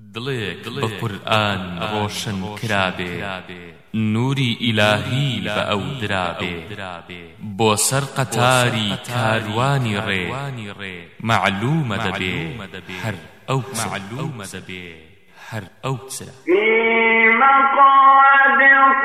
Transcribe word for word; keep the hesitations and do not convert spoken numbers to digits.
دڵێک بە قورئان ڕۆشن کرابێ نوری ئیلاهی بە ئەو درابێ بۆ سەر قەتاری کاروانی ڕێ معلومە دەبێ هەر ئەو معلومە دەبێ هەر ئەو چرا